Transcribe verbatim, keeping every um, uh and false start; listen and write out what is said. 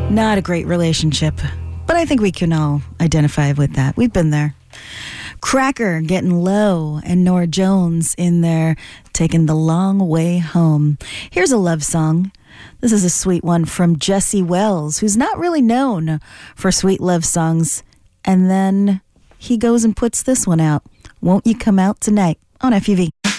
Not a great relationship, but I think we can all identify with that. We've been there. Cracker getting low, and Norah Jones in there taking the long way home. Here's a love song. This is a sweet one from Jesse Wells, who's not really known for sweet love songs. And then he goes and puts this one out. Won't You Come Out Tonight on F U V.